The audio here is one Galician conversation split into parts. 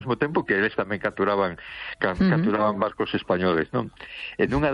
mesmo tempo que eles tamén capturaban barcos españoles, non? E nunha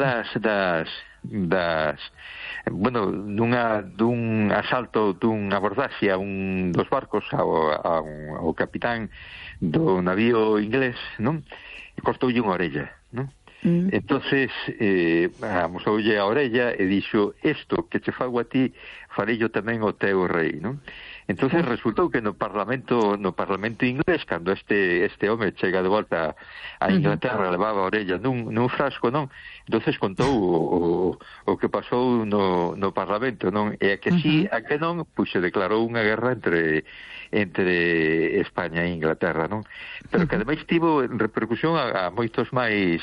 dun asalto, dun abordaxe a un dos barcos ao capitán do navío inglés, non? E cortoulle unha orella, non? Entonces amosoulle a orella e dixo: isto que che fago a ti farello tamén ao teu rei, non? Entonces resultou que no Parlamento inglés, cando este home chega de volta a Inglaterra, levaba a orella nun frasco, non? Entonces contou o que pasou no Parlamento, non? E a que sí, a que non, pois se declarou unha guerra entre España e Inglaterra, non? Pero que ademais tivo repercusión a moitos máis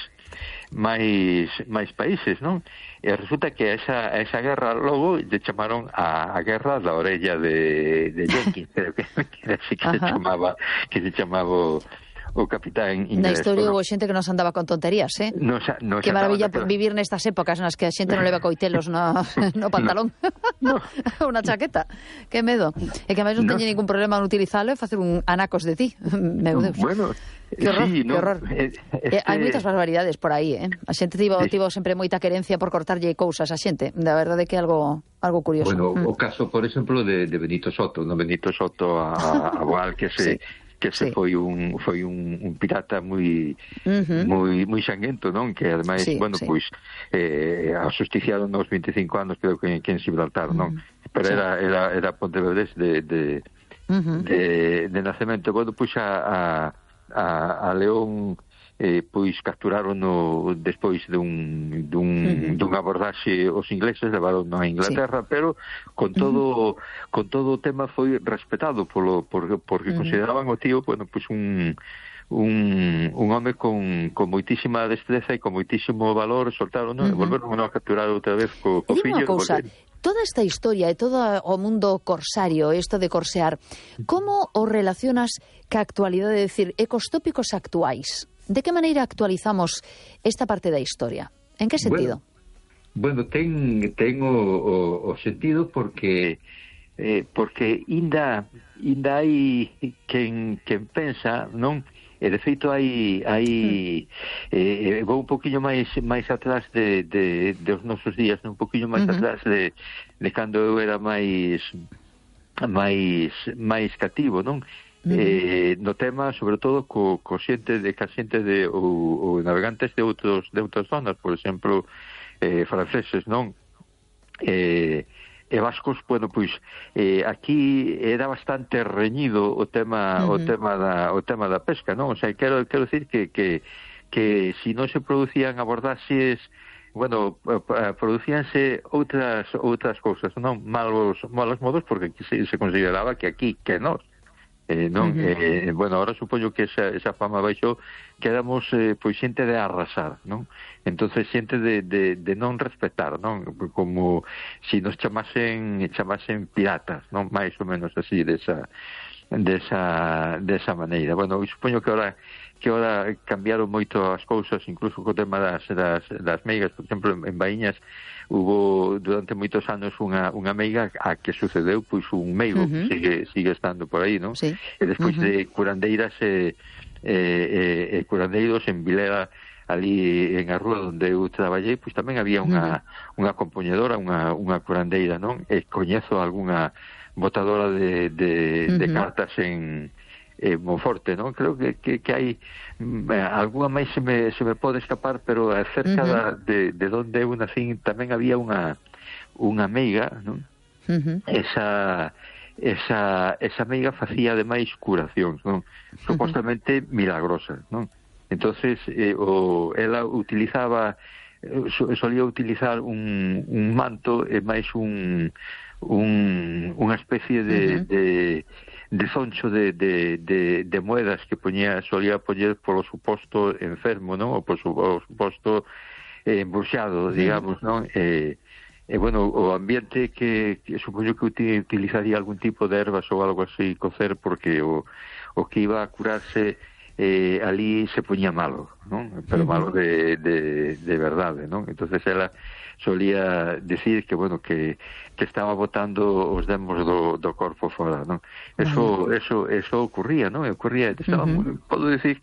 países, non? E resulta que esa guerra logo lle chamaron a guerra da orella de Jenkins, creo que así que se chamaba o capitán inglés. Na historia houve xente que nos andaba con tonterías, que maravilla vivir nestas épocas nas que a xente non leva coitelos no pantalón. Unha chaqueta. Que medo. E que máis non teñe ningún problema en utilizalo e facer un anacos de ti. Meu Deus. Bueno, que horror, sí, que horror. Hai moitas barbaridades por aí, A xente tivo sempre moita querencia por cortarlle cousas a xente. Da verdade que é algo curioso. Bueno, o caso, por exemplo, de Benito Soto, Benito Soto a Boal, que se foi un pirata moi sanguento, non? Que ademais, pois asusticiaron nos 25 anos, creo que en Gibraltar, non? Pero era pontevedrés de nacemento. Bueno, pois a León pois capturaron despois dun abordaxe os ingleses, levaron a Inglaterra, pero con todo o tema foi respetado porque consideraban o tío, bueno, pois un home con moitísima destreza e con moitísimo valor, soltaron, e volveron a capturar outra vez co fillo. Dime unha cousa, toda esta historia e todo o mundo corsario, isto de corsear, como o relacionas ca actualidade, de decir, e cos tópicos actuais? De que maneira actualizamos esta parte da historia? En que sentido? Bueno, ten o sentido porque inda hai quen pensa, non? E de feito vou un poquinho máis atrás dos nosos días, un poquinho máis atrás de cando eu era máis cativo, non? No tema, sobre todo, co xente de ou navegantes de outras zonas, por exemplo, franceses, non? E vascos, bueno, pois aquí era bastante reñido o tema da pesca, non? O sea, quero decir que si non se producían abordaxes, bueno, producíanse outras cousas, non? Malos modos, porque se consideraba que aquí, que nós, non? Bueno, ahora supoño que esa fama baixou, que éramos pois xente de arrasar, non? Entonces xente de non respetar, non? Como si nos chamasen piratas, non? Mais ou menos así, desa maneira. Bueno, supoño que ahora cambiaron moito as cousas, incluso co tema das meigas. Por exemplo, en Baíñas hubo durante moitos anos unha meiga a que sucedeu pois un meigo, que sigue estando por aí, non? Sí. E despois de curandeiras e curandeiros en Vilera, ali en a rúa onde eu traballei, pois tamén había unha compoñedora, unha curandeira, non? E coñezo algunha botadora de cartas en Monforte, non? Creo que hai algunha máis se me pode escapar, pero cerca de onde eu nacín tamén había unha meiga, non? Esa meiga facía ademais curacións, non? Supostamente milagrosas, non? Entonces ela solía utilizar un manto e máis unha especie de zoncho de moedas que solía poñer polo suposto enfermo, non? Ou polo suposto embruxado, digamos, non? Bueno, o ambiente que supoño que utilizaría algún tipo de ervas ou algo así cocer, porque o que iba a curarse ali se puñía malo, non? Pero malo de verdade, non? Entonces ela solía decir que, bueno, que estaba botando os demos do corpo fora, non? Eso ocurría, non? Ocurría, podo decir